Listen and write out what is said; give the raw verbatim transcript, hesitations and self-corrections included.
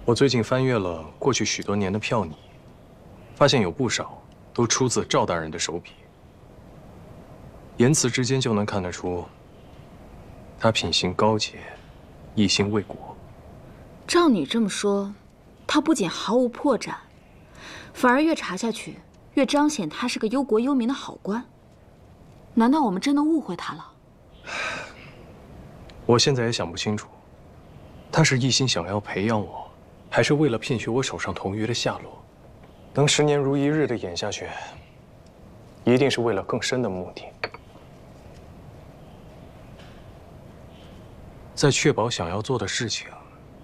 我最近翻阅了过去许多年的票拟，发现有不少都出自赵大人的手笔，言辞之间就能看得出，他品行高洁，一心为国。 照你这么说，他不仅毫无破绽，反而越查下去越彰显他是个忧国忧民的好官。难道我们真的误会他了？ 我现在也想不清楚，他是一心想要培养我，还是为了骗取我手上铜鱼的下落？能十年如一日的演下去，一定是为了更深的目的。在确保想要做的事情